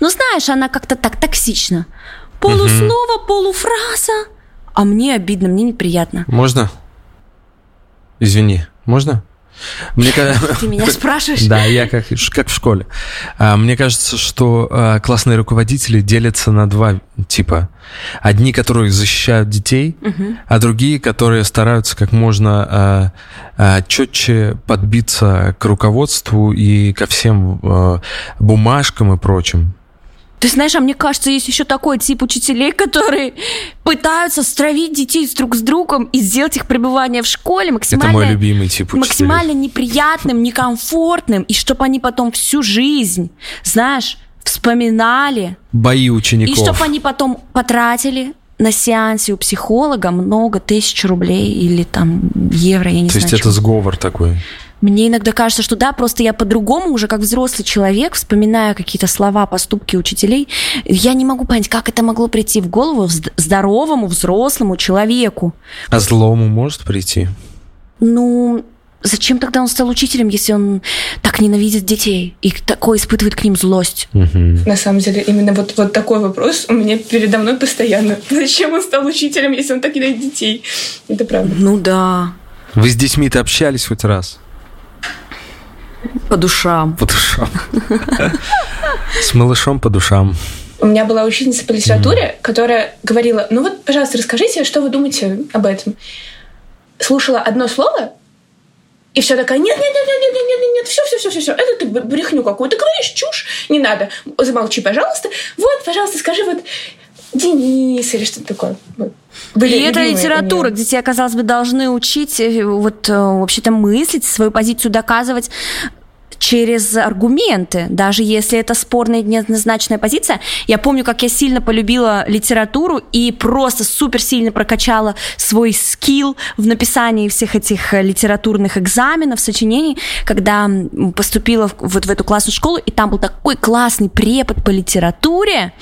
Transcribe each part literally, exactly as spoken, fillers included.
Ну, знаешь, она как-то так токсична. Полуслова, угу. полуфраза. А мне обидно, мне неприятно. Можно? Извини, можно? Мне... Ты меня спрашиваешь? Да, я как, как в школе. Мне кажется, что классные руководители делятся на два типа. Одни, которые защищают детей, угу. а другие, которые стараются как можно четче подбиться к руководству и ко всем бумажкам и прочим. Ты знаешь, а мне кажется, есть еще такой тип учителей, которые пытаются стравить детей друг с другом и сделать их пребывание в школе максимально... Это мой любимый тип учителей. Максимально неприятным, некомфортным, и чтобы они потом всю жизнь, знаешь, вспоминали. Бои учеников. И чтобы они потом потратили на сеансе у психолога много тысяч рублей или там евро, я не То знаю. То есть это сговор такой? Мне иногда кажется, что да, просто я по-другому уже как взрослый человек, вспоминая какие-то слова, поступки учителей, я не могу понять, как это могло прийти в голову здоровому, взрослому человеку. А злому может прийти? Ну, зачем тогда он стал учителем, если он так ненавидит детей и такой испытывает к ним злость? Угу. На самом деле, именно вот, вот такой вопрос у меня передо мной постоянно. Зачем он стал учителем, если он так ненавидит детей? Это правда. Ну да. Вы с детьми-то общались хоть раз? По душам. По душам. С малышом по душам. У меня была учительница по литературе, которая говорила, ну вот, пожалуйста, расскажите, что вы думаете об этом. Слушала одно слово, и все такая, нет, нет, нет, нет, нет, нет, нет, нет, все, все, все, все, все, это ты брехню какую-то говоришь, чушь, не надо, замолчи, пожалуйста. Вот, пожалуйста, скажи вот Денис или что-то такое. Были и это литература, где тебя, казалось бы, должны учить вот вообще-то мыслить, свою позицию доказывать через аргументы, даже если это спорная неоднозначная позиция. Я помню, как я сильно полюбила литературу и просто супер сильно прокачала свой скилл в написании всех этих литературных экзаменов, сочинений, когда поступила вот в эту классную школу, и там был такой классный препод по литературе.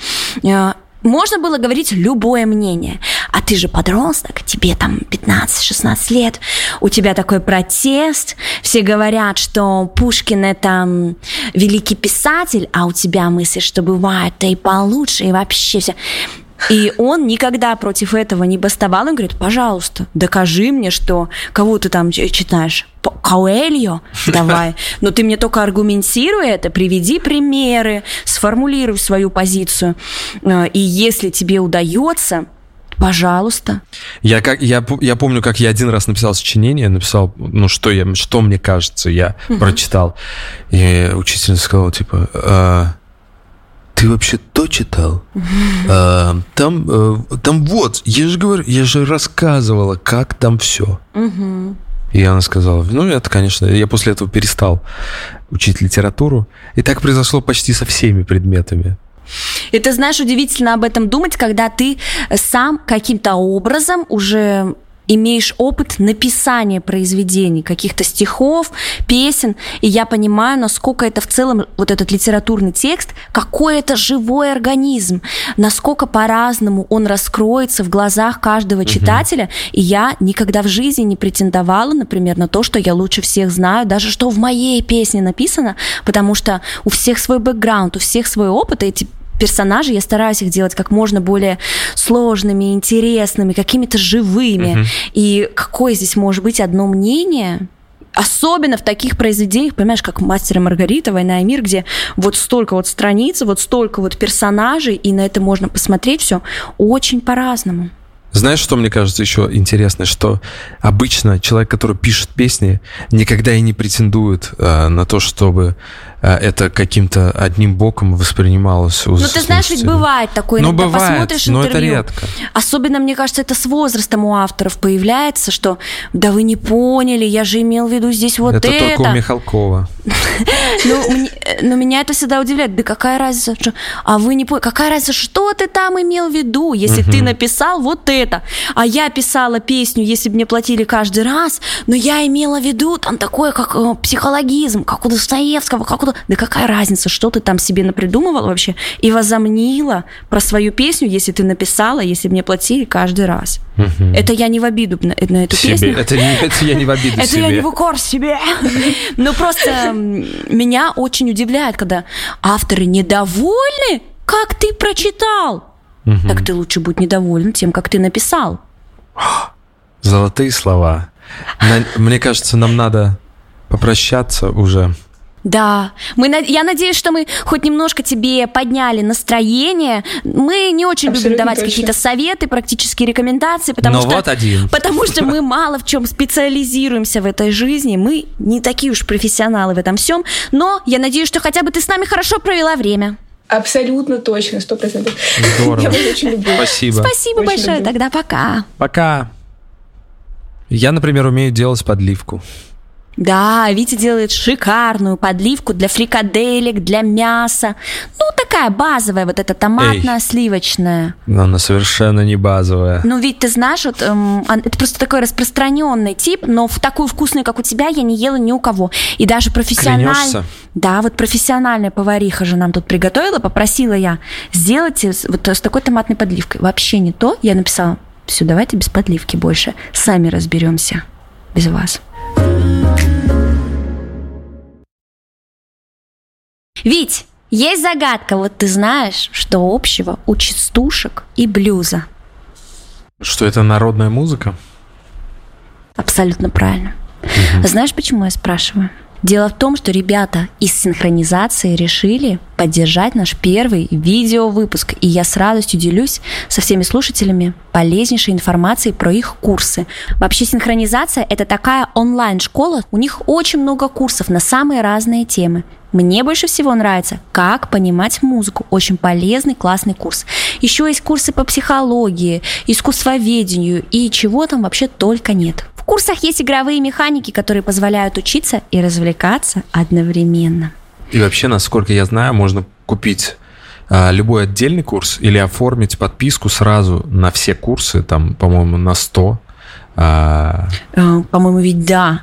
Можно было говорить любое мнение. А ты же подросток, тебе там пятнадцать-шестнадцать лет, у тебя такой протест, все говорят, что Пушкин – это великий писатель, а у тебя мысль, что бывает-то и получше, и вообще все. И он никогда против этого не бастовал. Он говорит, пожалуйста, докажи мне, что кого ты там читаешь. Коэльо? Давай. Но ты мне только аргументируй это, приведи примеры, сформулируй свою позицию. И если тебе удается, пожалуйста. Я, как, я, я помню, как я один раз написал сочинение, написал, ну, что, я, что мне кажется, я uh-huh. прочитал. И учительница сказала, типа... А... Ты вообще то читал? Uh-huh. А, там, а, там вот, я же говорю, я же рассказывала, как там все. Uh-huh. И она сказала, ну, это, конечно, я после этого перестал учить литературу. И так произошло почти со всеми предметами. И ты знаешь, удивительно об этом думать, когда ты сам каким-то образом уже... имеешь опыт написания произведений, каких-то стихов, песен, и я понимаю, насколько это в целом, вот этот литературный текст, какой это живой организм, насколько по-разному он раскроется в глазах каждого читателя, uh-huh. и я никогда в жизни не претендовала, например, на то, что я лучше всех знаю, даже что в моей песне написано, потому что у всех свой бэкграунд, у всех свой опыт, и эти персонажи, я стараюсь их делать как можно более сложными, интересными, какими-то живыми. Uh-huh. И какое здесь может быть одно мнение? Особенно в таких произведениях, понимаешь, как «Мастер и Маргарита», «Война и мир», где вот столько вот страниц, вот столько вот персонажей, и на это можно посмотреть все очень по-разному. Знаешь, что мне кажется еще интересно, что обычно человек, который пишет песни, никогда и не претендует э, на то, чтобы э, это каким-то одним боком воспринималось у Ну, ты знаешь, ведь бывает такое, иногда ну, бывает, посмотришь но интервью. Это редко. Особенно, мне кажется, это с возрастом у авторов появляется, что да вы не поняли, я же имел в виду здесь вот это. Это только у Михалкова. Но меня это всегда удивляет. Да какая разница, а вы не поняли, какая разница, что ты там имел в виду, если ты написал вот это. Это. А я писала песню, если бы мне платили каждый раз, но я имела в виду там такое, как э, психологизм, как у Достоевского, как у бла-бла-бла. Да какая разница, что ты там себе напридумывала вообще и возомнила про свою песню, если ты написала, если мне платили каждый раз. Угу. Это я не в обиду на, на эту себе. песню. Это, не, это я не в обиду себе. себе. Это я не в укор себе. Но просто меня очень удивляет, когда авторы недовольны, как ты прочитал. Угу. Так ты лучше будь недоволен тем, как ты написал. Золотые слова. Мне кажется, нам надо попрощаться уже. Да, мы, я надеюсь, что мы хоть немножко тебе подняли настроение. Мы не очень Абсолютно любим давать точно. Какие-то советы, практические рекомендации, потому Но что, вот один. потому что мы мало в чем специализируемся в этой жизни. Мы не такие уж профессионалы в этом всем. Но я надеюсь, что хотя бы ты с нами хорошо провела время. Абсолютно точно, сто процентов. Здорово. Я вас очень люблю. Спасибо. Спасибо очень большое. Люблю. Тогда пока. Пока. Я, например, умею делать подливку. Да, Витя делает шикарную подливку для фрикаделек, для мяса. Ну, такая базовая, вот эта томатно-сливочная. Но она совершенно не базовая. Ну, ведь ты знаешь, вот, эм, это просто такой распространенный тип, но в такую вкусную, как у тебя, я не ела ни у кого. И даже профессиональная... Да, вот профессиональная повариха же нам тут приготовила, попросила я, сделайте вот с такой томатной подливкой. Вообще не то. Я написала, все, давайте без подливки больше. Сами разберемся без вас. Вить, есть загадка. Вот ты знаешь, что общего у частушек и блюза? Что это народная музыка? Абсолютно правильно. Угу. Знаешь, почему я спрашиваю? Дело в том, что ребята из синхронизации решили поддержать наш первый видеовыпуск, и я с радостью делюсь со всеми слушателями полезнейшей информацией про их курсы. Вообще синхронизация – это такая онлайн-школа, у них очень много курсов на самые разные темы. Мне больше всего нравится «Как понимать музыку». Очень полезный, классный курс. Еще есть курсы по психологии, искусствоведению и чего там вообще только нет. В курсах есть игровые механики, которые позволяют учиться и развлекаться одновременно. И вообще, насколько я знаю, можно купить а, любой отдельный курс или оформить подписку сразу на все курсы, там, по-моему, на сто. А... По-моему, ведь да.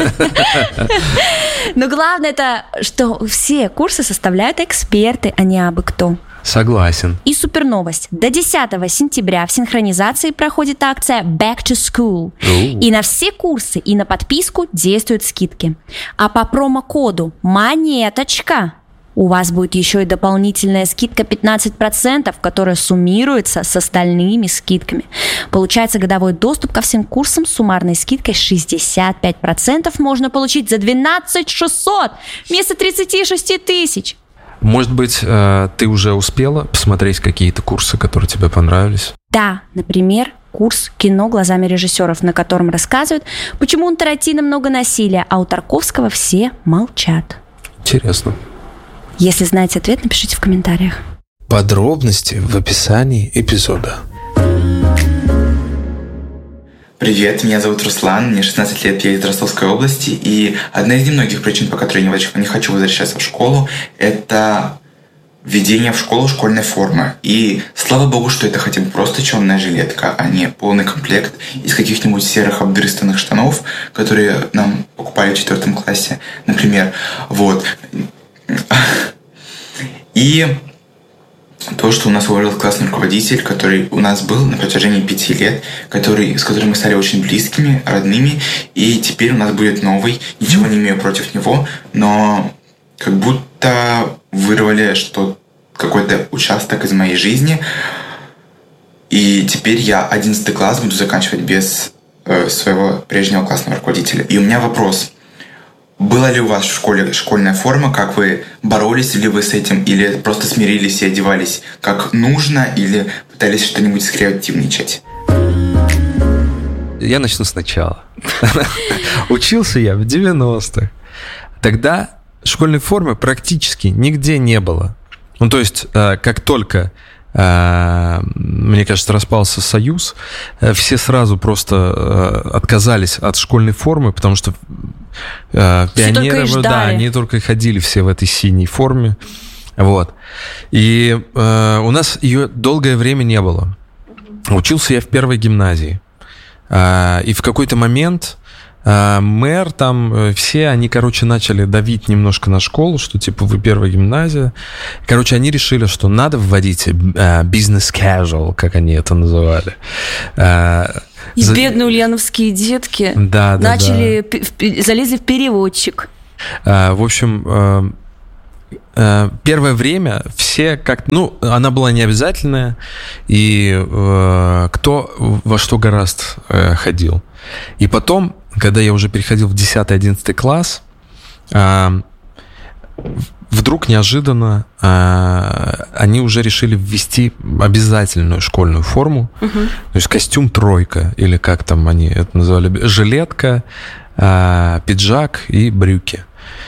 Но главное это, что все курсы составляют эксперты, а не абы кто. Согласен. И супер новость. До десятого сентября в синхронизации проходит акция Back to School. Ooh. И на все курсы, и на подписку действуют скидки. А по промокоду «Монеточка» у вас будет еще и дополнительная скидка пятнадцать процентов, которая суммируется с остальными скидками. Получается, годовой доступ ко всем курсам с суммарной скидкой шестьдесят пять процентов можно получить за двенадцать тысяч шестьсот вместо тридцать шесть тысяч. Может быть, ты уже успела посмотреть какие-то курсы, которые тебе понравились? Да, например, курс «Кино глазами режиссеров», на котором рассказывают, почему у Тарантино много насилия, а у Тарковского все молчат. Интересно. Если знаете ответ, напишите в комментариях. Подробности в описании эпизода. Привет, меня зовут Руслан, мне шестнадцать лет, я из Ростовской области, и одна из немногих причин, по которой я не хочу возвращаться в школу, это введение в школу школьной формы. И слава богу, что это хотя бы просто черная жилетка, а не полный комплект из каких-нибудь серых обдрыстанных штанов, которые нам покупали в четвертом классе, например. Вот. И то, что у нас вырос классный руководитель, который у нас был на протяжении пяти лет, который, с которым мы стали очень близкими, родными, и теперь у нас будет новый, ничего не имею против него, но как будто вырвали что какой-то участок из моей жизни, и теперь я одиннадцатый класс буду заканчивать без э, своего прежнего классного руководителя. И у меня вопрос. Была ли у вас в школе школьная форма, как вы боролись ли вы с этим, или просто смирились и одевались как нужно, или пытались что-нибудь скреативничать? Я начну сначала. Учился я в девяностых. Тогда школьной формы практически нигде не было. Ну, то есть, как только, мне кажется, распался Союз, все сразу просто отказались от школьной формы, потому что пионеры, да, они только ходили все в этой синей форме. Вот. И э, у нас ее долгое время не было. Учился я в первой гимназии. Э, и в какой-то момент А, мэр там, все, они, короче, начали давить немножко на школу, что, типа, вы первая гимназия. Короче, они решили, что надо вводить бизнес-casual, как они это называли. А, И за... бедные ульяновские детки да, да, начали, да. В, залезли в переводчик. А, в общем... А, первое время все как... Ну, она была не обязательная, и э, кто во что гораст э, ходил. И потом, когда я уже переходил в десятый-одиннадцатый класс, э, вдруг неожиданно э, они уже решили ввести обязательную школьную форму, угу. То есть костюм тройка, или как там они это называли, жилетка, э, пиджак и брюки.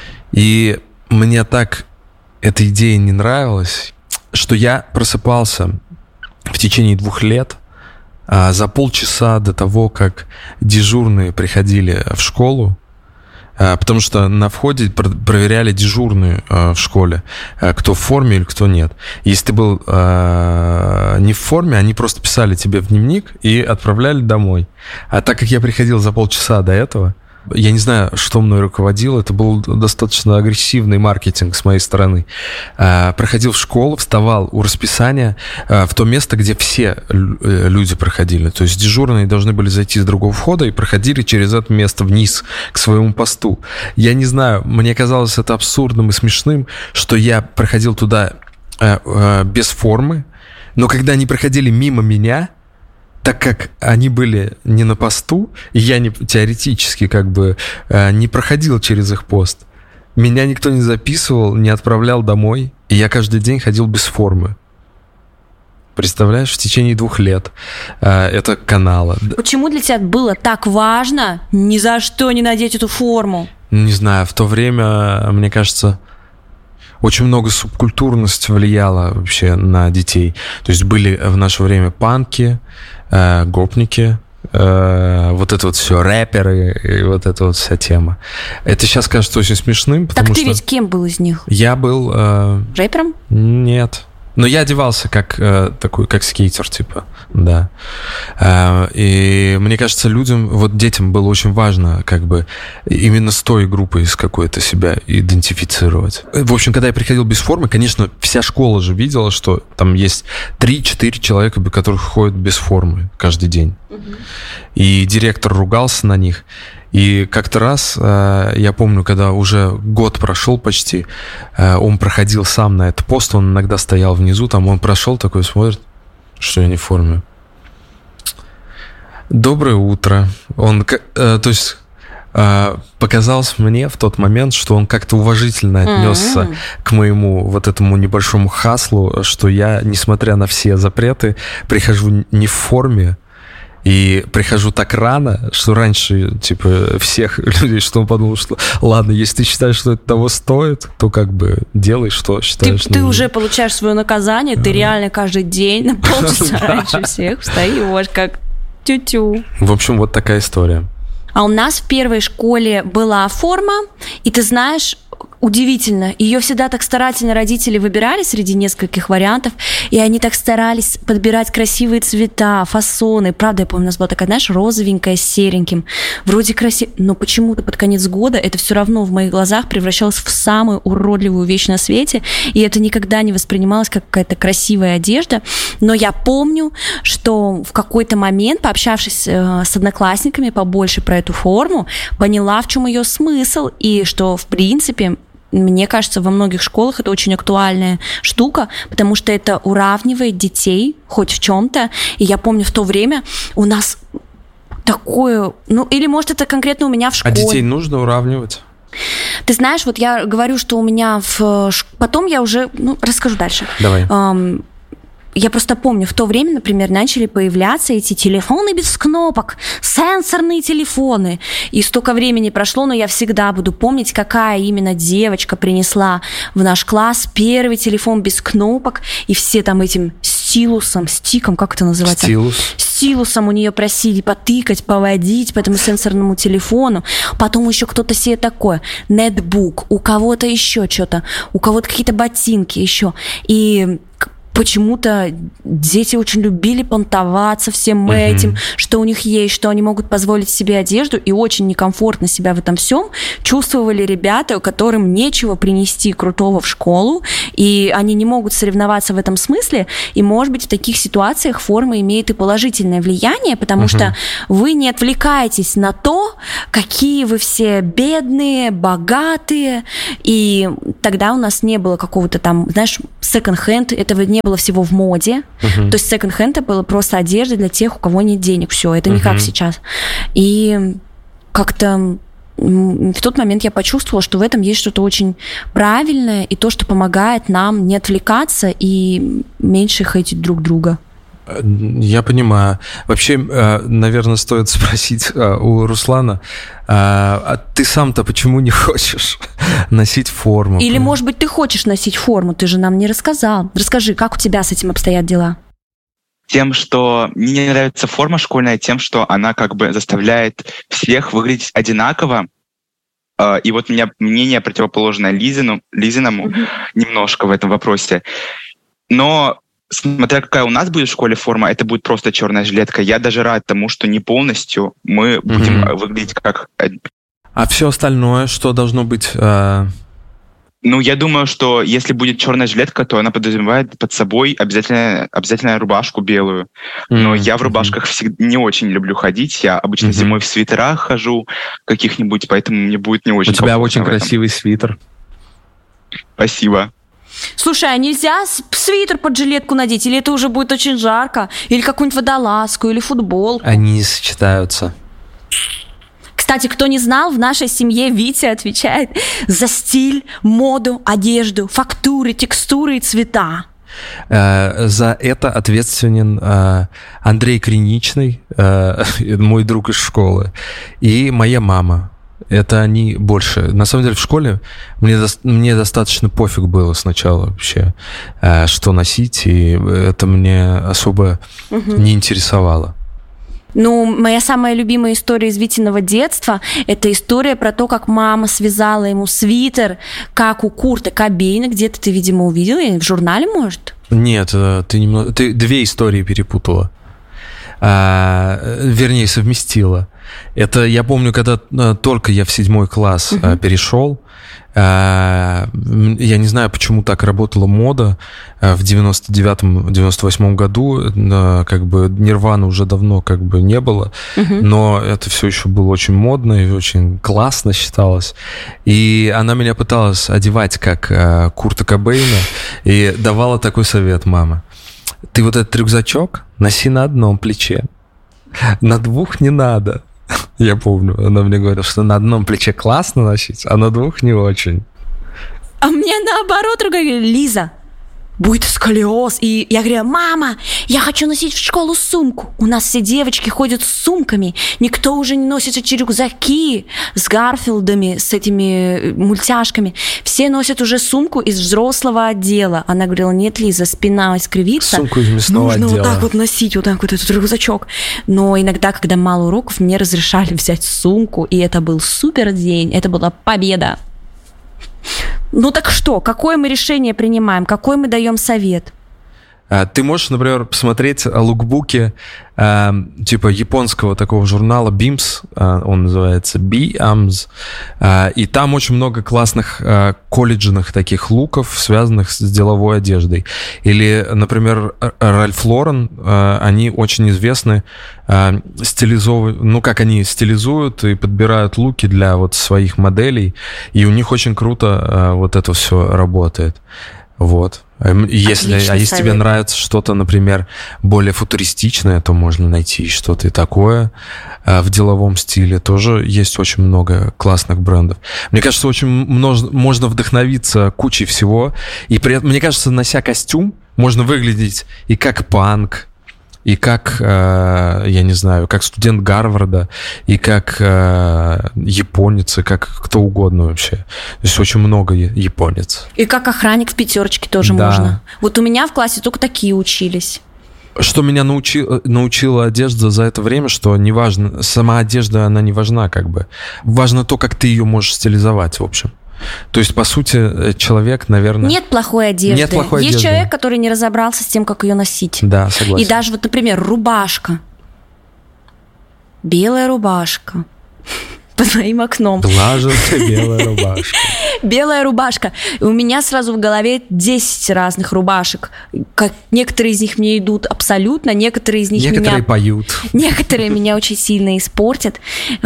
И мне так эта идея не нравилась, что я просыпался в течение двух лет а, за полчаса до того, как дежурные приходили в школу, а, потому что на входе проверяли дежурные а, в школе, а, кто в форме или кто нет. Если ты был а, не в форме, они просто писали тебе в дневник и отправляли домой. А так как я приходил за полчаса до этого, я не знаю, что мной руководило, это был достаточно агрессивный маркетинг с моей стороны. Проходил в школу, вставал у расписания в то место, где все люди проходили. То есть дежурные должны были зайти с другого входа и проходили через это место вниз к своему посту. Я не знаю, мне казалось это абсурдным и смешным, что я проходил туда без формы, но когда они проходили мимо меня, так как они были не на посту, и я не, теоретически как бы не проходил через их пост, меня никто не записывал, не отправлял домой, и я каждый день ходил без формы. Представляешь, в течение двух лет это канала. Почему для тебя было так важно ни за что не надеть эту форму? Не знаю, в то время, мне кажется... Очень много субкультурности влияла вообще на детей. То есть были в наше время панки, э, гопники, э, вот это вот все, рэперы, и вот эта вот вся тема. Это сейчас кажется очень смешным, потому так ты что... ведь кем был из них? Я был... Э... Рэпером? Нет. Но я одевался как э, такой, как скейтер, типа, да. Э, и мне кажется, людям, вот детям было очень важно, как бы, именно с той группой из какой-то себя идентифицировать. В общем, когда я приходил без формы, конечно, вся школа же видела, что там есть три-четыре человека, которые ходят без формы каждый день. Угу. И директор ругался на них. И как-то раз, э, я помню, когда уже год прошел почти, э, он проходил сам на этот пост, он иногда стоял внизу, там он прошел такой, смотрит, что я не в форме. Доброе утро. Он, э, то есть, э, показалось мне в тот момент, что он как-то уважительно отнесся mm-hmm. к моему вот этому небольшому хаслу, что я, несмотря на все запреты, прихожу не в форме, и прихожу так рано, что раньше, типа, всех людей, что он подумал, что ладно, если ты считаешь, что это того стоит, то как бы делай, что считаешь. Ты, ты уже получаешь свое наказание, ты реально каждый день на полчаса раньше всех встаешь, как тю-тю. В общем, вот такая история. А у нас в первой школе была форма, и ты знаешь... Удивительно. Ее всегда так старательно родители выбирали среди нескольких вариантов, и они так старались подбирать красивые цвета, фасоны. Правда, я помню, у нас была такая, знаешь, розовенькая с сереньким. Вроде красиво, но почему-то под конец года это все равно в моих глазах превращалось в самую уродливую вещь на свете, и это никогда не воспринималось как какая-то красивая одежда. Но я помню, что в какой-то момент, пообщавшись с одноклассниками побольше про эту форму, поняла, в чем ее смысл, и что, в принципе, мне кажется, во многих школах это очень актуальная штука, потому что это уравнивает детей хоть в чем-то. И я помню, в то время у нас такое... Ну, или, может, это конкретно у меня в школе. А детей нужно уравнивать? Ты знаешь, вот я говорю, что у меня в... Потом я уже... Ну, расскажу дальше. Давай. Я просто помню, в то время, например, начали появляться эти телефоны без кнопок, сенсорные телефоны. И столько времени прошло, но я всегда буду помнить, какая именно девочка принесла в наш класс первый телефон без кнопок, и все там этим стилусом, стиком, как это называется? Стилус. Стилусом у нее просили потыкать, поводить по этому сенсорному телефону. Потом еще кто-то себе такое. Нетбук, у кого-то еще что-то, у кого-то какие-то ботинки еще. И... почему-то дети очень любили понтоваться всем uh-huh. этим, что у них есть, что они могут позволить себе одежду, и очень некомфортно себя в этом всем чувствовали ребята, которым нечего принести крутого в школу, и они не могут соревноваться в этом смысле, и, может быть, в таких ситуациях форма имеет и положительное влияние, потому uh-huh. что вы не отвлекаетесь на то, какие вы все бедные, богатые, и тогда у нас не было какого-то там, знаешь, секонд-хенд, этого не было всего в моде. Uh-huh. То есть секонд-хенд это было просто одежда для тех, у кого нет денег. Все, это не uh-huh. как сейчас. И как-то в тот момент я почувствовала, что в этом есть что-то очень правильное, и то, что помогает нам не отвлекаться и меньше хейтить друг друга. Я понимаю. Вообще, наверное, стоит спросить у Руслана, а ты сам-то почему не хочешь носить форму? Или, может быть, ты хочешь носить форму, ты же нам не рассказал. Расскажи, как у тебя с этим обстоят дела? Тем, что мне не нравится форма школьная, тем, что она как бы заставляет всех выглядеть одинаково. И вот у меня мнение противоположное Лизину, Лизиному mm-hmm. немножко в этом вопросе. Но смотря какая у нас будет в школе форма, это будет просто черная жилетка. Я даже рад тому, что не полностью мы будем mm-hmm. выглядеть как... А все остальное, что должно быть... Э... Ну, я думаю, что если будет черная жилетка, то она подразумевает под собой обязательно, обязательно рубашку белую. Но mm-hmm. я в рубашках всегда не очень люблю ходить. Я обычно mm-hmm. зимой в свитерах хожу каких-нибудь, поэтому мне будет не очень... У тебя очень красивый свитер. Спасибо. Слушай, а нельзя свитер под жилетку надеть? Или это уже будет очень жарко? Или какую-нибудь водолазку, или футболку? Они не сочетаются. Кстати, кто не знал, в нашей семье Витя отвечает за стиль, моду, одежду, фактуры, текстуры и цвета. За это ответственен Андрей Криничный, мой друг из школы, и моя мама. Это они больше. На самом деле в школе мне, до, мне достаточно пофиг было сначала вообще, э, что носить, и это мне особо угу. не интересовало. Ну, моя самая любимая история из Витиного детства – это история про то, как мама связала ему свитер, как у Курта Кобейна. Где-то ты, видимо, увидела, в журнале, может? Нет, ты, немного, ты две истории перепутала. А, вернее, совместила. Это я помню, когда только я в седьмой класс uh-huh. перешел. Я не знаю, почему так работала мода в девяносто девятом - девяносто восьмом году. Как бы Нирваны уже давно как бы не было, uh-huh. но это все еще было очень модно и очень классно считалось. И она меня пыталась одевать как Курта Кобейна и давала такой совет: мама, ты вот этот рюкзачок носи на одном плече, на двух не надо. Я помню, она мне говорила, что на одном плече классно носить, а на двух не очень. А мне наоборот, другая говорит: Лиза, будет сколиоз. И я говорю: мама, я хочу носить в школу сумку. У нас все девочки ходят с сумками. Никто уже не носит эти рюкзаки с Гарфилдами, с этими мультяшками. Все носят уже сумку из взрослого отдела. Она говорила: нет, Лиза, спина искривится. Сумку из мясного Нужно отдела. вот так вот носить, вот так вот этот рюкзачок. Но иногда, когда мало уроков, мне разрешали взять сумку, и это был супер день. Это была победа. Ну так что, какое мы решение принимаем, какой мы даем совет? Ты можешь, например, посмотреть лукбуки э, типа японского такого журнала бимс, э, он называется би амс, э, и там очень много классных э, колледжных таких луков, связанных с деловой одеждой. Или, например, Ральф Лорен, э, они очень известны, э, стилизовывают, ну как они стилизуют и подбирают луки для вот своих моделей, и у них очень круто э, вот это все работает. Вот. Если, а если тебе нравится что-то, например, более футуристичное, то можно найти что-то и такое а, в деловом стиле. Тоже есть очень много классных брендов. Мне кажется, очень множ... можно вдохновиться кучей всего. И при этом, мне кажется, нося костюм, можно выглядеть и как панк, и как, э, я не знаю, как студент Гарварда, и как э, японец, и как кто угодно вообще. То есть очень много японец. И как охранник в пятерочке тоже да. можно. Вот у меня в классе только такие учились. Что меня научи, научила одежда за это время, что неважно, сама одежда, она не важна как бы. Важно то, как ты ее можешь стилизовать, в общем. То есть, по сути, человек, наверное... Нет плохой одежды. Нет плохой Есть одежды. человек, который не разобрался с тем, как ее носить. Да, согласен. И даже вот, например, рубашка. Белая рубашка. Под моим окном. Глаженная белая рубашка. Белая рубашка. И у меня сразу в голове десять разных рубашек. Как некоторые из них мне идут абсолютно, некоторые из них некоторые меня... поют. Некоторые меня очень сильно испортят.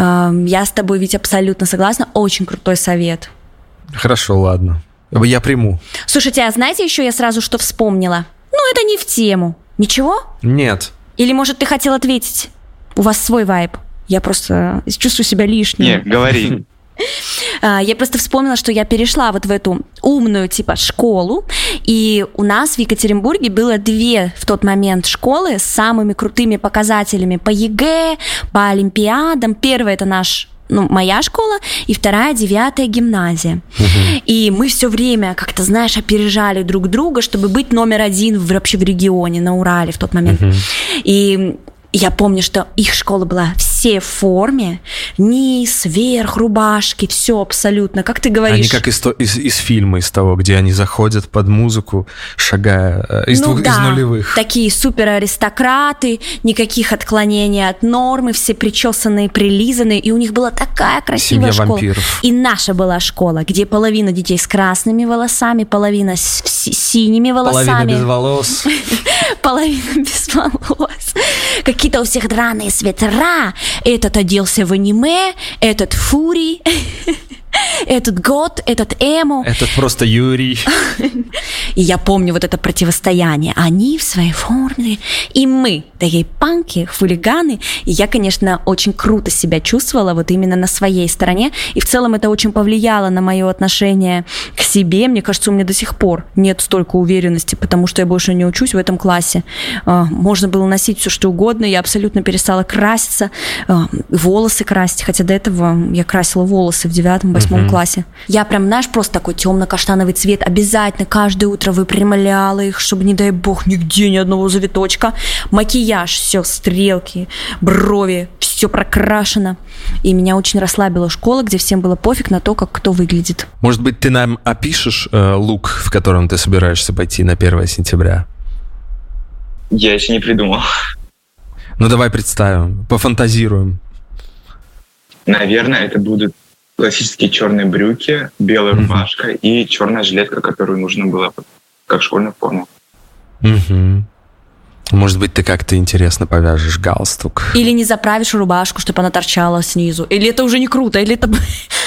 Я с тобой ведь абсолютно согласна. Очень крутой совет. Хорошо, ладно. Я приму. Слушайте, а знаете еще я сразу что вспомнила? Ну, это не в тему. Ничего? Нет. Или, может, ты хотел ответить? У вас свой вайб. Я просто чувствую себя лишней. Не, говори. Я просто вспомнила, что я перешла вот в эту умную типа школу, и у нас в Екатеринбурге было две в тот момент школы с самыми крутыми показателями по ЕГЭ, по олимпиадам. Первая — это наш ну, моя школа, и вторая — девятая гимназия. Uh-huh. И мы все время, как-то, знаешь, опережали друг друга, чтобы быть номер один вообще в регионе, на Урале в тот момент. Uh-huh. И я помню, что их школа была все в форме, низ, верх, рубашки, все абсолютно, как ты говоришь. Они как из, из, из фильма, из того, где они заходят под музыку, шагая из, ну, двух, да, из нулевых. Такие супераристократы, никаких отклонений от нормы, все причесанные, прилизанные, и у них была такая красивая Семья школа. Вампиров. И наша была школа, где половина детей с красными волосами, половина с синими волосами. Половина без волос. Половина без волос. Какие-то у всех драные свитера. Этот оделся в аниме, этот фури, этот год, этот эмо. Этот просто Юрий. И я помню вот это противостояние. Они в своей форме, и мы, такие панки, хулиганы. И я, конечно, очень круто себя чувствовала вот именно на своей стороне. И в целом это очень повлияло на мое отношение к себе. Мне кажется, у меня до сих пор нет столько уверенности, потому что я больше не учусь в этом классе. Можно было носить все, что угодно. Я абсолютно перестала краситься, волосы красить. Хотя до этого я красила волосы в девятом, восьмом uh-huh. классе. Я прям, знаешь, просто такой темно-каштановый цвет. Обязательно каждое утро выпрямляла их, чтобы, не дай бог, нигде ни одного завиточка. Макияж, все, стрелки, брови, все прокрашено. И меня очень расслабила школа, где всем было пофиг на то, как кто выглядит. Может быть, ты нам опишешь э, лук, в котором ты собираешься пойти на первое сентября? Я еще не придумал. Ну, давай представим, пофантазируем. Наверное, это будут классические черные брюки, белая Mm-hmm. рубашка и черная жилетка, которую нужно было как школьную форму. Mm-hmm. Может быть, ты как-то интересно повяжешь галстук. Или не заправишь рубашку, чтобы она торчала снизу. Или это уже не круто, или это...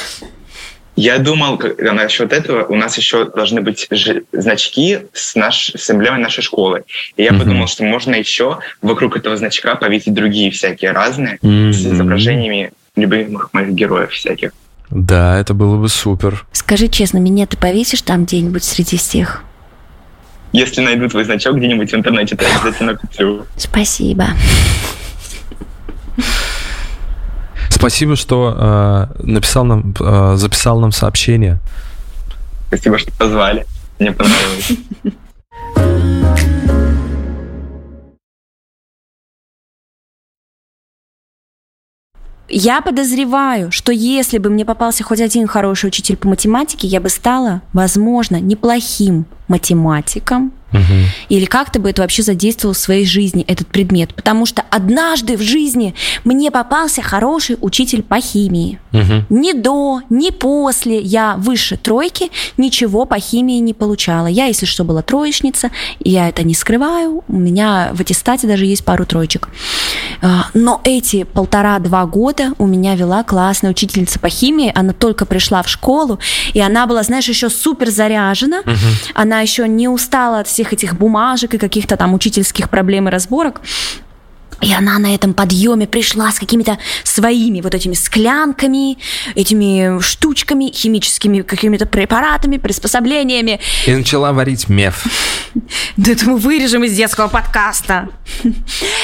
Я думал, насчет этого у нас еще должны быть ж- значки с, наш, с эмблемой нашей школы. И я mm-hmm. подумал, что можно еще вокруг этого значка повесить другие всякие разные mm-hmm. с изображениями любимых моих героев всяких. Да, это было бы супер. Скажи честно, меня ты повесишь там где-нибудь среди всех? Если найду твой значок где-нибудь в интернете, то я обязательно куплю. Спасибо. Спасибо, что э, написал нам, э, записал нам сообщение. Спасибо, что позвали. Мне понравилось. Я подозреваю, что если бы мне попался хоть один хороший учитель по математике, я бы стала, возможно, неплохим математиком. Угу. Или как-то бы это вообще задействовал в своей жизни, этот предмет. Потому что однажды в жизни мне попался хороший учитель по химии. Угу. Ни до, ни после я выше тройки ничего по химии не получала. Я, если что, была троечница, я это не скрываю. У меня в аттестате даже есть пару троечек. Но эти полтора-два года у меня вела классная учительница по химии. Она только пришла в школу, и она была, знаешь, еще супер заряжена. Угу. Она еще не устала от всех этих бумажек и каких-то там учительских проблем и разборок. И она на этом подъеме пришла с какими-то своими вот этими склянками, этими штучками, химическими какими-то препаратами, приспособлениями. И начала варить меф. Да это мы вырежем из детского подкаста.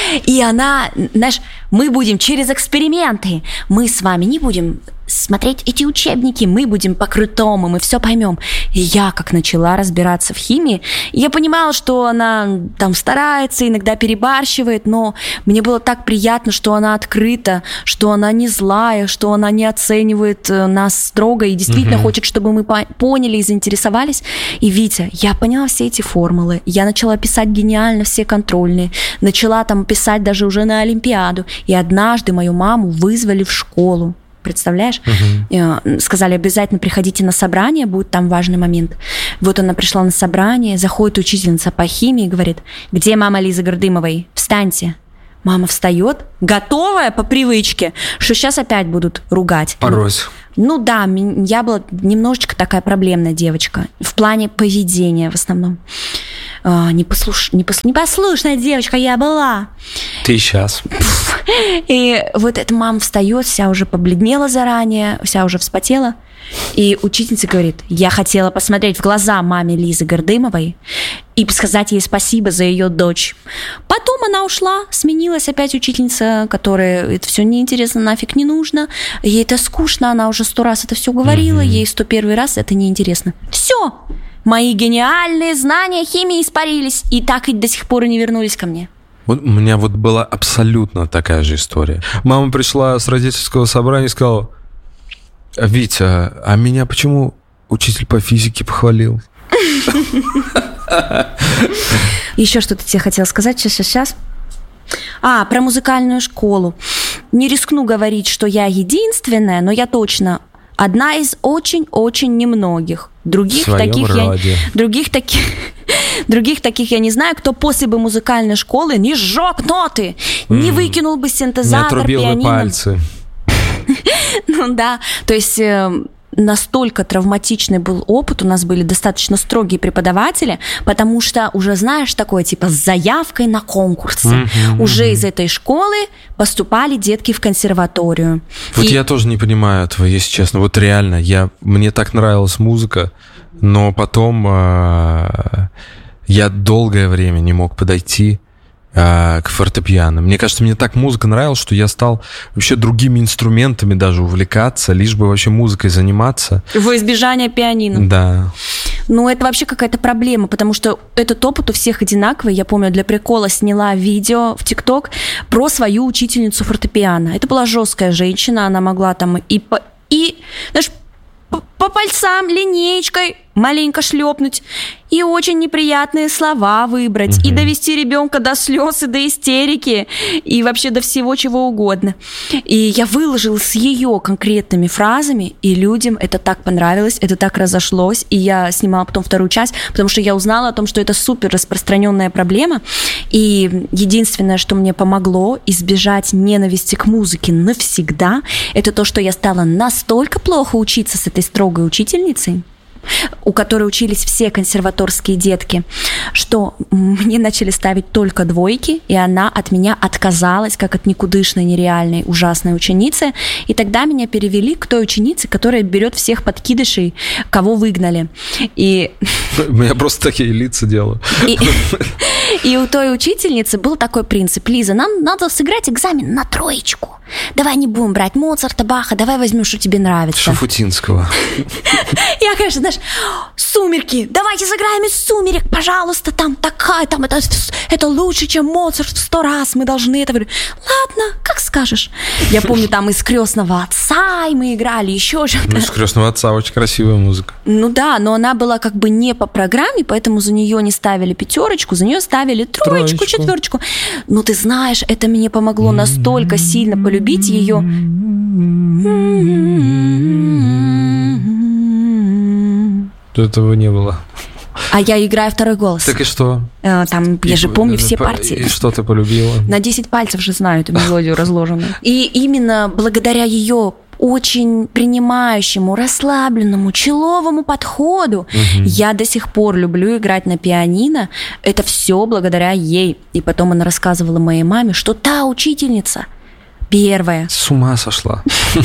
И она, знаешь, мы будем через эксперименты, мы с вами не будем смотреть эти учебники, мы будем по-крутому, мы все поймем. И я как начала разбираться в химии, я понимала, что она там старается, иногда перебарщивает, но мне было так приятно, что она открыта, что она не злая, что она не оценивает нас строго и действительно угу. хочет, чтобы мы поняли и заинтересовались. И, Витя, я поняла все эти формулы, я начала писать гениально все контрольные, начала там писать даже уже на Олимпиаду, и однажды мою маму вызвали в школу. Представляешь? Uh-huh. Сказали, обязательно приходите на собрание, будет там важный момент. Вот она пришла на собрание, заходит учительница по химии и говорит: где мама Лизы Гордымовой? Встаньте. Мама встает, готовая по привычке, что сейчас опять будут ругать. Порось. Ну, ну да, я была немножечко такая проблемная девочка. В плане поведения в основном. А, непослуш... Непос... Непослушная девочка я была. Ты сейчас. И вот эта мама встает, вся уже побледнела заранее, вся уже вспотела. И учительница говорит: я хотела посмотреть в глаза маме Лизы Гордымовой и сказать ей спасибо за ее дочь. Потом она ушла, сменилась опять учительница, которая это все неинтересно, нафиг не нужно. Ей это скучно, она уже сто раз это все говорила, mm-hmm. ей сто первый раз это неинтересно. Все, мои гениальные знания химии испарились, и так и до сих пор и не вернулись ко мне. Вот у меня вот была абсолютно такая же история. Мама пришла с родительского собрания и сказала: Витя, а меня почему учитель по физике похвалил? Еще что-то тебе хотела сказать. Сейчас, сейчас, сейчас. А, про музыкальную школу. Не рискну говорить, что я единственная, но я точно одна из очень-очень немногих. Других таких я, других таких, других таких я не знаю, кто после бы музыкальной школы не сжег ноты, mm. не выкинул бы синтезатор, не отрубил пианино. бы пальцы. Ну да, то есть э, настолько травматичный был опыт, у нас были достаточно строгие преподаватели, потому что уже, знаешь, такое типа с заявкой на конкурсы. Mm-hmm, уже mm-hmm. из этой школы поступали детки в консерваторию. Вот И... я тоже не понимаю этого, если честно. Вот реально, я, мне так нравилась музыка, но потом э, я долгое время не мог подойти к фортепиано. Мне кажется, мне так музыка нравилась, что я стал вообще другими инструментами даже увлекаться, лишь бы вообще музыкой заниматься. Во избежание пианино. Да. Ну, это вообще какая-то проблема, потому что этот опыт у всех одинаковый. Я помню, для прикола сняла видео в ТикТок про свою учительницу фортепиано. Это была жесткая женщина, она могла там и, по, и знаешь, по, по пальцам линеечкой маленько шлепнуть, и очень неприятные слова выбрать, угу. и довести ребенка до слез и до истерики, и вообще до всего чего угодно. И я выложила с ее конкретными фразами, и людям это так понравилось, это так разошлось, и я снимала потом вторую часть, потому что я узнала о том, что это супер распространенная проблема, и единственное, что мне помогло избежать ненависти к музыке навсегда, это то, что я стала настолько плохо учиться с этой строгой учительницей, у которой учились все консерваторские детки, что мне начали ставить только двойки, и она от меня отказалась, как от никудышной, нереальной, ужасной ученицы. И тогда меня перевели к той ученице, которая берет всех подкидышей, кого выгнали. И... Я просто такие лица делаю. И... И у той учительницы был такой принцип: Лиза, нам надо сыграть экзамен на троечку. Давай не будем брать Моцарта, Баха, давай возьмем, что тебе нравится. Шафутинского. Я, конечно, знаешь, «Сумерки», давайте сыграем из «Сумерек», пожалуйста, там такая, там это, это лучше, чем Моцарт в сто раз, мы должны это... Ладно, как скажешь. Я помню, там из «Крестного отца» и мы играли еще что-то. Ну, из «Крестного отца» очень красивая музыка. Ну да, но она была как бы не по программе, поэтому за нее не ставили пятерочку, за нее ставили троечку, троечку. четверочку. Но ты знаешь, это мне помогло настолько сильно полюбить ее. Этого не было. А я играю второй голос. Так и что? Там, и, я же помню все по, партии. И что ты полюбила? На десять пальцев же знаю эту мелодию разложенную. И именно благодаря ее очень принимающему, расслабленному, человому подходу угу. я до сих пор люблю играть на пианино. Это все благодаря ей. И потом она рассказывала моей маме, что та учительница Первое. С ума сошла.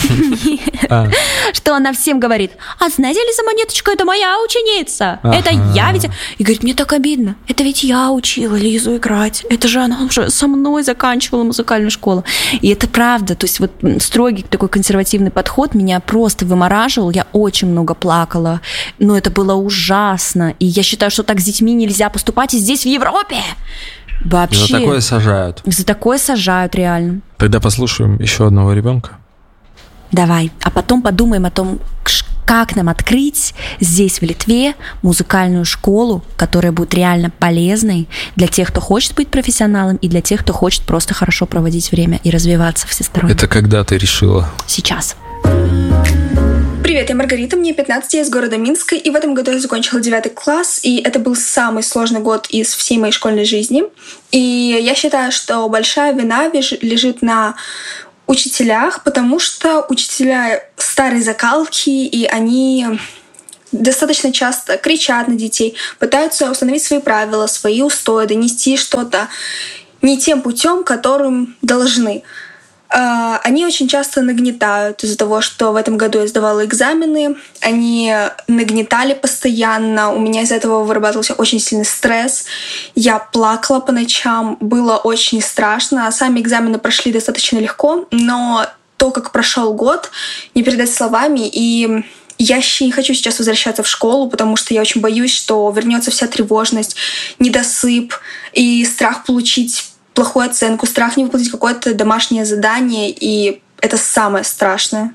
Что она всем говорит: а знаете ли, за монеточку, это моя ученица. Это я ведь... И говорит, мне так обидно. Это ведь я учила Лизу играть. Это же она уже со мной заканчивала музыкальную школу. И это правда. То есть вот строгий такой консервативный подход меня просто вымораживал. Я очень много плакала. Но это было ужасно. И я считаю, что так с детьми нельзя поступать и здесь, в Европе. Вообще. За такое сажают. За такое сажают, реально. Тогда послушаем еще одного ребенка. Давай. А потом подумаем о том, как нам открыть здесь, в Литве, музыкальную школу, которая будет реально полезной для тех, кто хочет быть профессионалом, и для тех, кто хочет просто хорошо проводить время и развиваться всесторонне. Это когда ты решила? Сейчас. Привет, я Маргарита, мне пятнадцать, я из города Минска, и в этом году я закончила девятый класс, и это был самый сложный год из всей моей школьной жизни. И я считаю, что большая вина лежит на учителях, потому что учителя старой закалки, и они достаточно часто кричат на детей, пытаются установить свои правила, свои устои, донести что-то не тем путем, которым должны. Они очень часто нагнетают из-за того, что в этом году я сдавала экзамены. Они нагнетали постоянно. У меня из-за этого вырабатывался очень сильный стресс. Я плакала по ночам. Было очень страшно. Сами экзамены прошли достаточно легко, но то, как прошел год, не передать словами. И я не хочу сейчас возвращаться в школу, потому что я очень боюсь, что вернется вся тревожность, недосып и страх получить плохую оценку, страх не выполнить какое-то домашнее задание, и это самое страшное.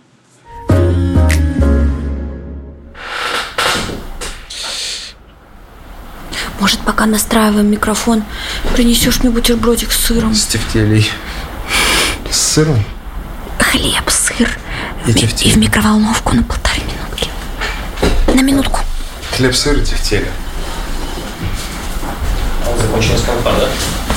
Может, пока настраиваем микрофон, принесешь мне бутербродик с сыром? С тефтелей. С сыром? Хлеб, сыр. И, в, и в микроволновку на полторы минутки. На минутку. Хлеб, сыр и тефтели. Закончилась компа, да?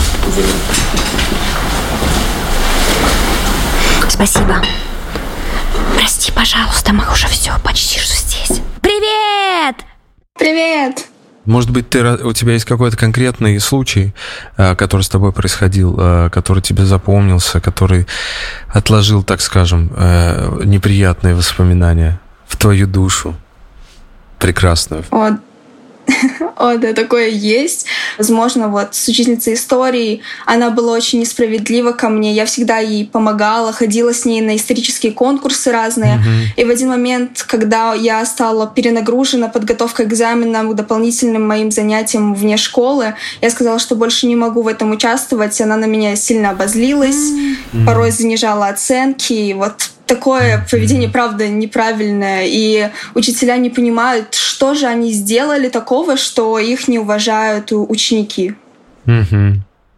Спасибо. Прости, пожалуйста, мы уже все, почти что здесь. Привет! Привет! Может быть, ты, у тебя есть какой-то конкретный случай, который с тобой происходил, который тебе запомнился, который отложил, так скажем, неприятные воспоминания в твою душу прекрасную? О, О, да, такое есть. Возможно, вот с учительницей истории она была очень несправедлива ко мне. Я всегда ей помогала, ходила с ней на исторические конкурсы разные. Mm-hmm. И в один момент, когда я стала перенагружена подготовкой к экзаменам, к дополнительным моим занятиям вне школы, я сказала, что больше не могу в этом участвовать. Она на меня сильно обозлилась, mm-hmm. порой занижала оценки. И вот такое поведение, правда, неправильное. И учителя не понимают, что же они сделали такого, что их не уважают ученики. Mm-hmm.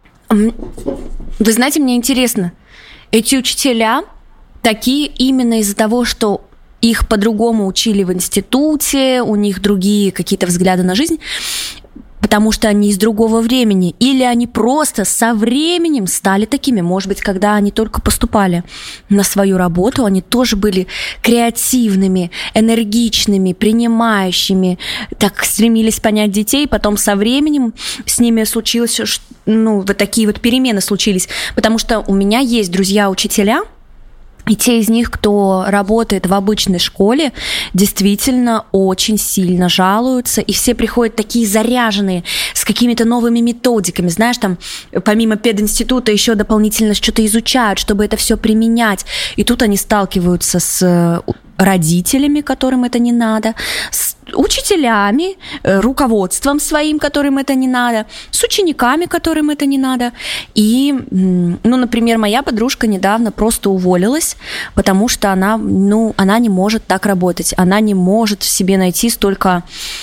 Вы знаете, мне интересно, эти учителя такие именно из-за того, что их по-другому учили в институте, у них другие какие-то взгляды на жизнь, потому что они из другого времени, или они просто со временем стали такими. Может быть, когда они только поступали на свою работу, они тоже были креативными, энергичными, принимающими, так стремились понять детей, потом со временем с ними случилось, ну, вот такие вот перемены случились, потому что у меня есть друзья-учителя, и те из них, кто работает в обычной школе, действительно очень сильно жалуются, и все приходят такие заряженные, с какими-то новыми методиками, знаешь, там, помимо пединститута еще дополнительно что-то изучают, чтобы это все применять, и тут они сталкиваются с родителями, которым это не надо, с учителями, руководством своим, которым это не надо, с учениками, которым это не надо. И, ну, например, моя подружка недавно просто уволилась, потому что она, ну, она не может так работать, она не может в себе найти столько...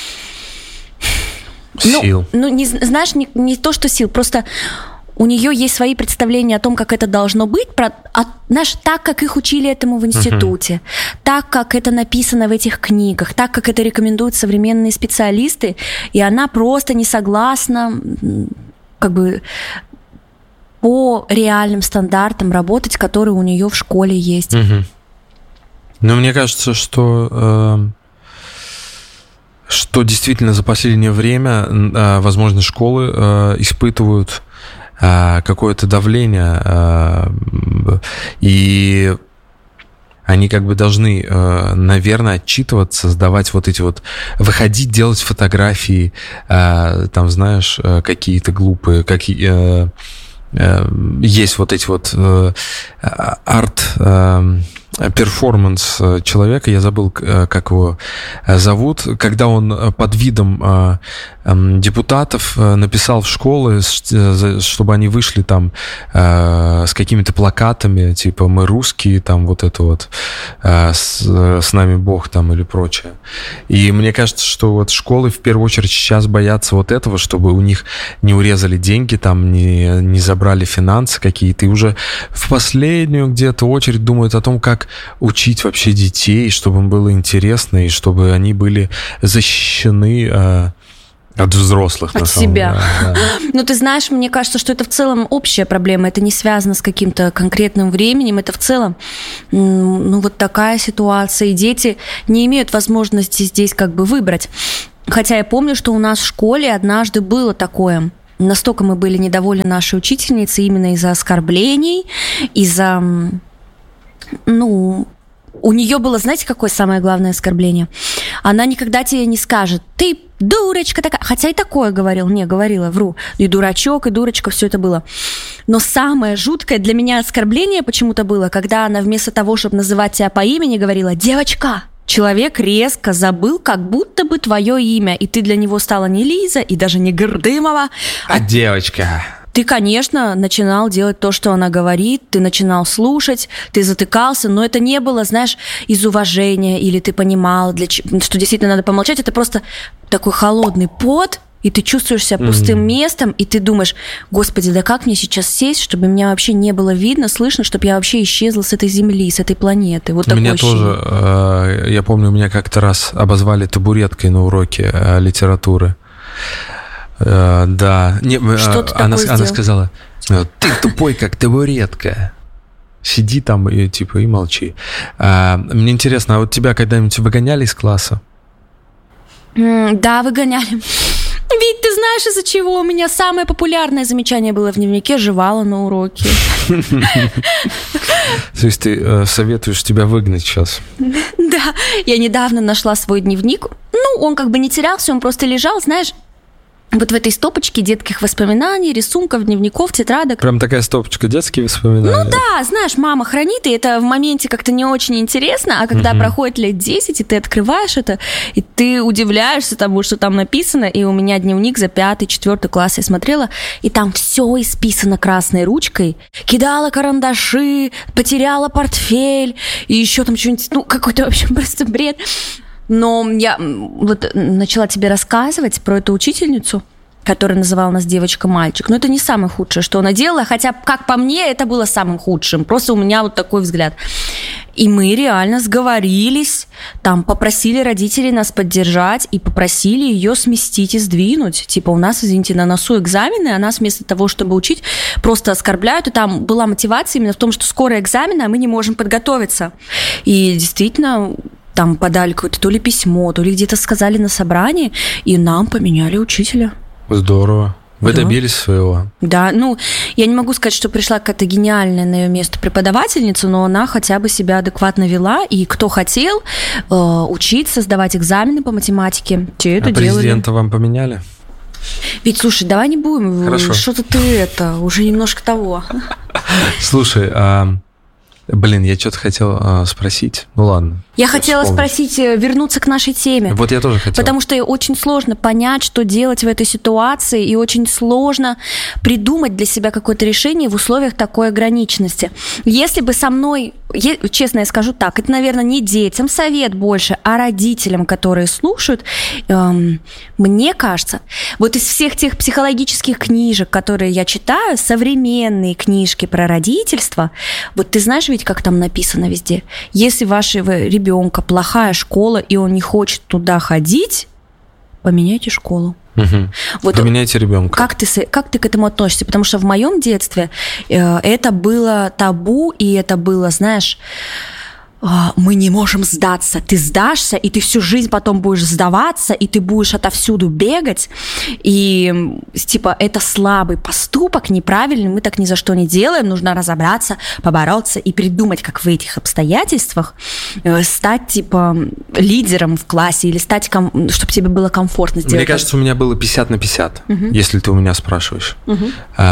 Сил. Ну, ну не, знаешь, не, не то, что сил, просто... У нее есть свои представления о том, как это должно быть, про, а, знаешь, так, как их учили этому в институте, uh-huh. так, как это написано в этих книгах, так, как это рекомендуют современные специалисты, и она просто не согласна, как бы, по реальным стандартам работать, которые у нее в школе есть. Uh-huh. Но мне кажется, что, э, что действительно за последнее время, э, возможно, школы э, испытывают какое-то давление, и они как бы должны, наверное, отчитываться, сдавать вот эти вот, выходить, делать фотографии, там, знаешь, какие-то глупые, какие... Есть вот эти вот арт... перформанс человека, я забыл, как его зовут, когда он под видом депутатов написал в школы, чтобы они вышли там с какими-то плакатами, типа «Мы русские», там вот это вот «С, с нами Бог» там или прочее. И мне кажется, что вот школы в первую очередь сейчас боятся вот этого, чтобы у них не урезали деньги, там не, не забрали финансы какие-то, и уже в последнюю где-то очередь думают о том, как учить вообще детей, чтобы им было интересно, и чтобы они были защищены э, от взрослых. От себя. Да, да. Ну, ты знаешь, мне кажется, что это в целом общая проблема. Это не связано с каким-то конкретным временем. Это в целом, ну, вот такая ситуация. И дети не имеют возможности здесь как бы выбрать. Хотя я помню, что у нас в школе однажды было такое. Настолько мы были недовольны нашей учительницей именно из-за оскорблений, из-за... Ну, у нее было, знаете, какое самое главное оскорбление? Она никогда тебе не скажет: ты дурочка такая. Хотя и такое говорил. Не, говорила, вру. И дурачок, и дурочка, все это было. Но самое жуткое для меня оскорбление почему-то было, когда она вместо того, чтобы называть тебя по имени, говорила: девочка. Человек резко забыл, как будто бы твое имя, и ты для него стала не Лиза, и даже не Гордымова, а, а девочка. Ты, конечно, начинал делать то, что она говорит, ты начинал слушать, ты затыкался, но это не было, знаешь, из уважения, или ты понимал, для ч... что действительно надо помолчать, это просто такой холодный пот, и ты чувствуешь себя пустым mm-hmm. местом, и ты думаешь: господи, да как мне сейчас сесть, чтобы меня вообще не было видно, слышно, чтобы я вообще исчезла с этой земли, с этой планеты. Вот меня тоже, э, я помню, меня как-то раз обозвали табуреткой на уроке э, литературы. Uh, да, не, что ты она, такое она сказала: ты тупой, как табуретка. Сиди там и типа и молчи. Uh, мне интересно, а вот тебя когда-нибудь выгоняли из класса? Mm, да, выгоняли. Ведь ты знаешь, из-за чего у меня самое популярное замечание было в дневнике: жевала на уроке. То есть ты советуешь тебя выгнать сейчас? Да, я недавно нашла свой дневник. Ну, он как бы не терялся, он просто лежал, знаешь, вот в этой стопочке детских воспоминаний, рисунков, дневников, тетрадок. Прям такая стопочка детские воспоминания? Ну да, знаешь, мама хранит, и это в моменте как-то не очень интересно, а когда угу. проходит лет десять, и ты открываешь это, и ты удивляешься тому, что там написано, и у меня дневник за пятый, четвертый класс я смотрела, и там все исписано красной ручкой. Кидала карандаши, потеряла портфель, и еще там что-нибудь, ну, какой-то, в общем, просто бред. Но я вот начала тебе рассказывать про эту учительницу, которая называла нас девочка-мальчик. Но это не самое худшее, что она делала, хотя, как по мне, это было самым худшим. Просто у меня вот такой взгляд. И мы реально сговорились, там попросили родителей нас поддержать и попросили ее сместить и сдвинуть. Типа, у нас, извините, на носу экзамены, а нас вместо того, чтобы учить, просто оскорбляют. И там была мотивация именно в том, что скоро экзамены, а мы не можем подготовиться. И действительно... Там подали какое-то то ли письмо, то ли где-то сказали на собрании, и нам поменяли учителя. Здорово. Вы да. добились своего. Да, ну, я не могу сказать, что пришла какая-то гениальная на ее место преподавательница, но она хотя бы себя адекватно вела, и кто хотел э, учиться, сдавать экзамены по математике, те это а делали. Президента вам поменяли? Ведь, слушай, давай не будем. Хорошо. Что-то ты это, уже немножко того. Слушай, а... Блин, я что-то хотел а, спросить. Ну ладно. Я хотела вспомнить. спросить, вернуться к нашей теме. Вот я тоже хотел. Потому что очень сложно понять, что делать в этой ситуации, и очень сложно придумать для себя какое-то решение в условиях такой ограниченности. Если бы со мной, честно я скажу так, это, наверное, не детям совет больше, а родителям, которые слушают, эм, мне кажется, вот из всех тех психологических книжек, которые я читаю, современные книжки про родительство, вот ты знаешь ведь, как там написано везде, если вашего ребенка плохая школа, и он не хочет туда ходить, поменяйте школу. Угу. Вот поменяйте ребенка. Как ты, как ты к этому относишься? Потому что в моем детстве э, это было табу, и это было, знаешь, мы не можем сдаться, ты сдашься, и ты всю жизнь потом будешь сдаваться, и ты будешь отовсюду бегать, и типа это слабый поступок, неправильный, мы так ни за что не делаем, нужно разобраться, побороться и придумать, как в этих обстоятельствах стать типа лидером в классе или стать, чтобы тебе было комфортно сделать. Мне кажется, у меня было пятьдесят на пятьдесят, угу. если ты у меня спрашиваешь. Угу.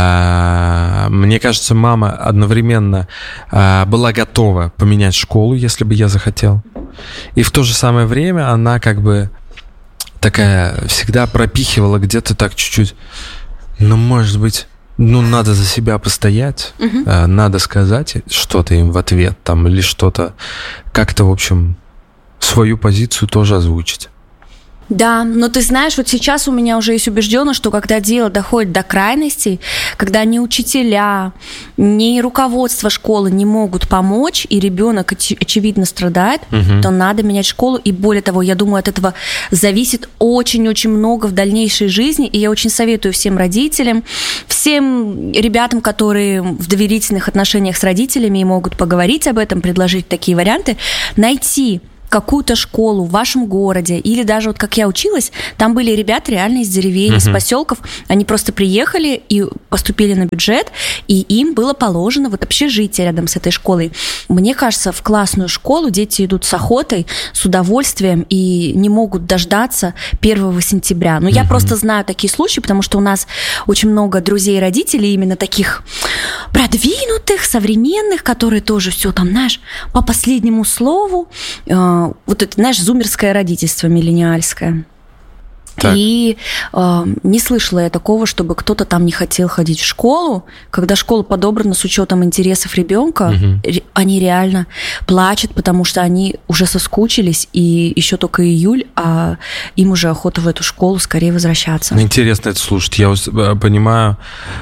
А, мне кажется, мама одновременно а, была готова поменять школу, если бы я захотел. И в то же самое время она как бы такая всегда пропихивала где-то так чуть-чуть, ну, может быть, ну, надо за себя постоять, угу. uh, надо сказать что-то им в ответ там или что-то, как-то, в общем, свою позицию тоже озвучить. Да, но ты знаешь, вот сейчас у меня уже есть убежденность, что когда дело доходит до крайностей, когда ни учителя, ни руководство школы не могут помочь, и ребенок оч- очевидно страдает, угу. то надо менять школу. И более того, я думаю, от этого зависит очень-очень много в дальнейшей жизни. И я очень советую всем родителям, всем ребятам, которые в доверительных отношениях с родителями и могут поговорить об этом, предложить такие варианты, найти какую-то школу в вашем городе, или даже вот как я училась, там были ребята реально из деревень, uh-huh. из поселков, они просто приехали и поступили на бюджет, и им было положено вот общежитие рядом с этой школой. Мне кажется, в классную школу дети идут с охотой, с удовольствием и не могут дождаться первого сентября. Но uh-huh. я просто знаю такие случаи, потому что у нас очень много друзей и родителей именно таких продвинутых, современных, которые тоже все там, знаешь, по последнему слову, вот это, знаешь, зумерское родительство миллениальское. Так. И э, не слышала я такого, чтобы кто-то там не хотел ходить в школу. Когда школа подобрана с учетом интересов ребенка, угу. ре- они реально плачут, потому что они уже соскучились, и еще только июль, а им уже охота в эту школу скорее возвращаться. Интересно это слушать. Я понимаю,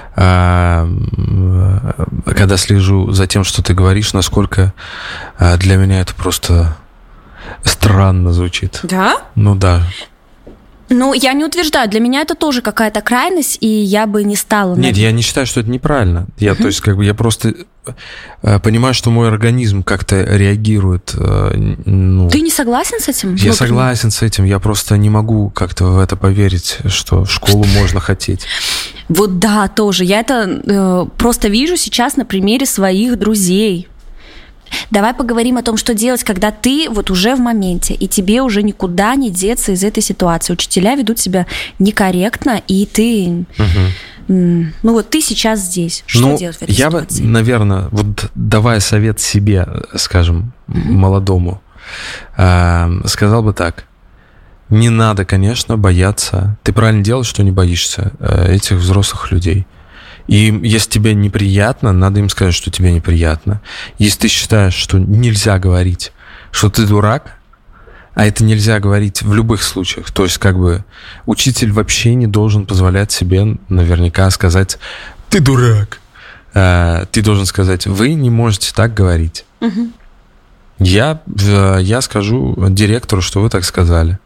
когда слежу за тем, что ты говоришь, насколько для меня это просто странно звучит. Да? Ну да. Ну, я не утверждаю, для меня это тоже какая-то крайность, и я бы не стала... Нет, я не считаю, что это неправильно. Я, uh-huh. то есть, как бы, я просто э, понимаю, что мой организм как-то реагирует. Э, ну, Ты не согласен с этим? Я внутренне? согласен с этим, я просто не могу как-то в это поверить, что в школу что? можно хотеть. Вот да, тоже. Я это э, просто вижу сейчас на примере своих друзей. Давай поговорим о том, что делать, когда ты вот уже в моменте, и тебе уже никуда не деться из этой ситуации. Учителя ведут себя некорректно, и ты... Угу. Ну вот ты сейчас здесь. Что ну, делать в этой я ситуации? бы, наверное, вот давая совет себе, скажем, угу. молодому, э, сказал бы так. Не надо, конечно, бояться. Ты правильно делаешь, что не боишься э, этих взрослых людей. И если тебе неприятно, надо им сказать, что тебе неприятно. Если ты считаешь, что нельзя говорить, что ты дурак, а это нельзя говорить в любых случаях, то есть как бы учитель вообще не должен позволять себе наверняка сказать «ты дурак». Ты должен сказать «вы не можете так говорить». Угу. Я, я скажу директору, что вы так сказали.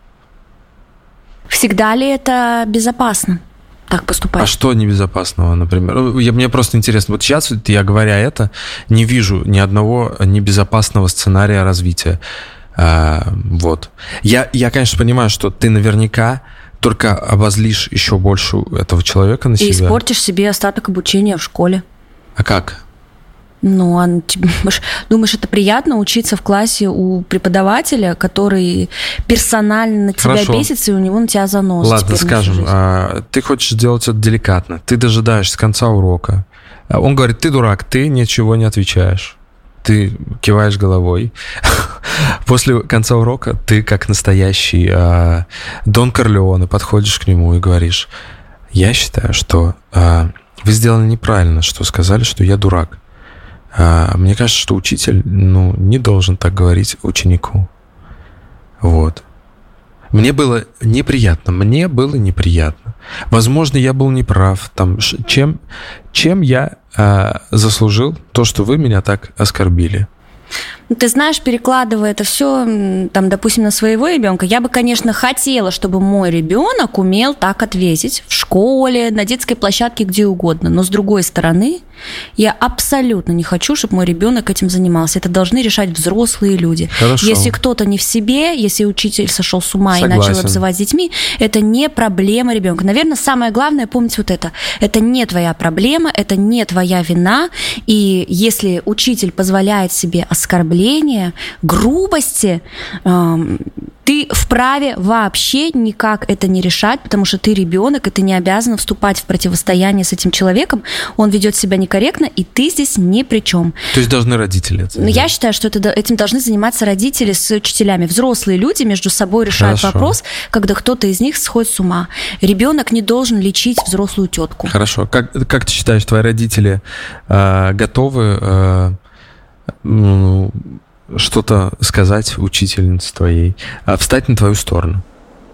Всегда ли это безопасно? Так поступать. А что небезопасного, например? Я, мне просто интересно. Вот сейчас, я говоря это, не вижу ни одного небезопасного сценария развития. А, вот. Я, я, конечно, понимаю, что ты наверняка только обозлишь еще больше этого человека на себя. И испортишь себе остаток обучения в школе. А как? Ну, а думаешь, это приятно учиться в классе у преподавателя, который персонально на тебя Хорошо. бесится, и у него на тебя занос. Ладно, скажем, а, ты хочешь сделать это деликатно, ты дожидаешься конца урока. Он говорит, ты дурак, ты ничего не отвечаешь. Ты киваешь головой. После конца урока ты, как настоящий а, Дон Корлеоне, подходишь к нему и говоришь, я считаю, что а, вы сделали неправильно, что сказали, что я дурак. Мне кажется, что учитель, ну, не должен так говорить ученику. Вот. Мне было неприятно. Мне было неприятно. Возможно, я был неправ. Там, чем, чем я а, заслужил то, что вы меня так оскорбили? Ты знаешь, перекладывая это все, там, допустим, на своего ребенка, я бы, конечно, хотела, чтобы мой ребенок умел так ответить в школе, на детской площадке, где угодно. Но с другой стороны, я абсолютно не хочу, чтобы мой ребенок этим занимался. Это должны решать взрослые люди. Хорошо. Если кто-то не в себе, если учитель сошел с ума Согласен. и начал обзывать детьми, это не проблема ребенка. Наверное, самое главное помнить вот это. Это не твоя проблема, это не твоя вина. И если учитель позволяет себе оскорбление, грубости, э, ты вправе вообще никак это не решать, потому что ты ребенок, и ты не обязана вступать в противостояние с этим человеком. Он ведет себя некорректно, и ты здесь ни при чем. То есть должны родители это делать? Я считаю, что это, этим должны заниматься родители с учителями. Взрослые люди между собой решают Хорошо. вопрос, когда кто-то из них сходит с ума. Ребенок не должен лечить взрослую тетку. Хорошо. Как, как ты считаешь, твои родители э, готовы э, ну, что-то сказать учительнице твоей, э, встать на твою сторону?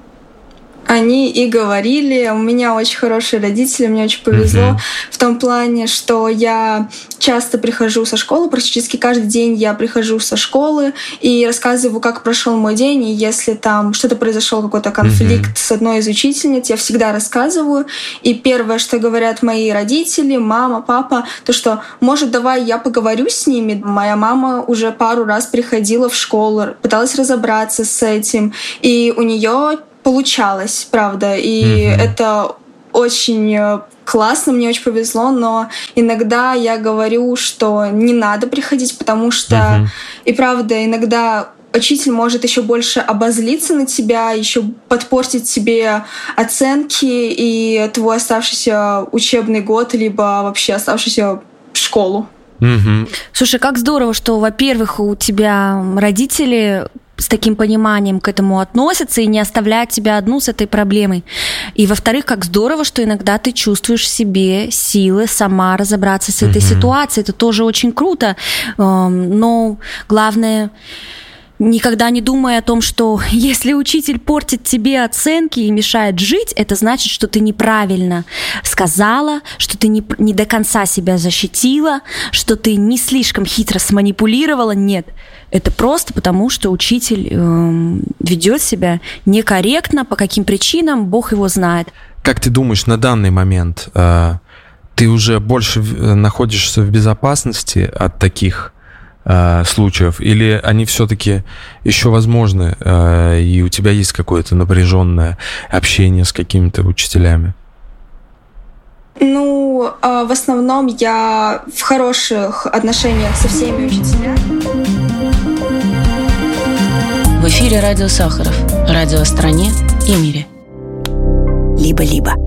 Они и говорили, у меня очень хорошие родители, мне очень повезло uh-huh. в том плане, что я часто прихожу со школы, практически каждый день я прихожу со школы и рассказываю, как прошел мой день, и если там что-то произошел, какой-то конфликт uh-huh. с одной из учительниц, я всегда рассказываю, и первое, что говорят мои родители, мама, папа, то, что, может, давай я поговорю с ними. Моя мама уже пару раз приходила в школу, пыталась разобраться с этим, и у нее получалось, правда, и mm-hmm. это очень классно, мне очень повезло, но иногда я говорю, что не надо приходить, потому что, mm-hmm. и правда, иногда учитель может еще больше обозлиться на тебя, еще подпортить тебе оценки и твой оставшийся учебный год, либо вообще оставшийся школу. Mm-hmm. Слушай, как здорово, что, во-первых, у тебя родители с таким пониманием к этому относятся и не оставляют тебя одну с этой проблемой. И, во-вторых, как здорово, что иногда ты чувствуешь в себе силы сама разобраться с этой mm-hmm. ситуацией. Это тоже очень круто. Но главное, никогда не думай о том, что если учитель портит тебе оценки и мешает жить, это значит, что ты неправильно сказала, что ты не, не до конца себя защитила, что ты не слишком хитро сманипулировала. Нет. Это просто потому, что учитель э, ведет себя некорректно, по каким причинам, Бог его знает. Как ты думаешь, на данный момент э, ты уже больше находишься в безопасности от таких э, случаев, или они все-таки еще возможны, э, и у тебя есть какое-то напряженное общение с какими-то учителями? Ну, э, в основном я в хороших отношениях со всеми учителями. В эфире радио Сахаров. Радио о стране и мире. Либо-либо.